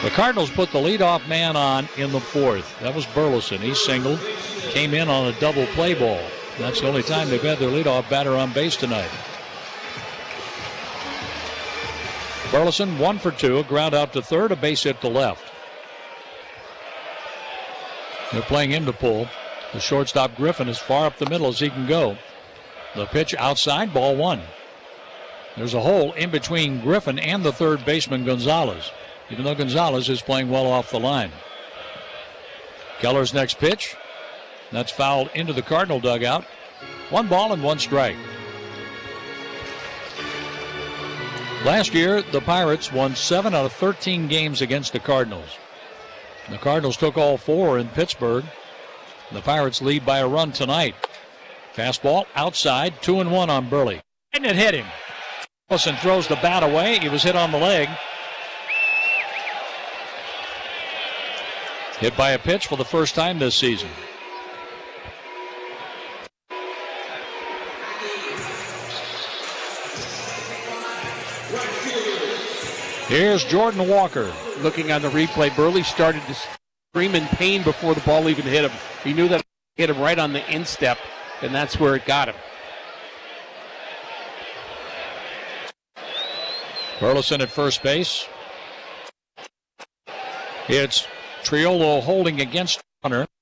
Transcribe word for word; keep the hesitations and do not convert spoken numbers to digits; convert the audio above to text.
The Cardinals put the leadoff man on in the fourth. That was Burleson. He singled, came in on a double play ball. That's the only time they've had their leadoff batter on base tonight. Burleson one for two, a ground out to third, a base hit to left. They're playing him to pull. The shortstop Griffin as far up the middle as he can go. The pitch outside, ball one. There's a hole in between Griffin and the third baseman Gonzalez, even though Gonzalez is playing well off the line. Keller's next pitch. That's fouled into the Cardinal dugout. One ball and one strike. Last year, the Pirates won seven out of thirteen games against the Cardinals. The Cardinals took all four in Pittsburgh. The Pirates lead by a run tonight. Fastball outside, two and one on Burley. And it hit him. Wilson throws the bat away. He was hit on the leg. Hit by a pitch for the first time this season. Here's Jordan Walker. Looking on the replay, Burley started to scream in pain before the ball even hit him. He knew that it hit him right on the instep, and that's where it got him. Burleson at first base. It's Triolo holding against Hunter.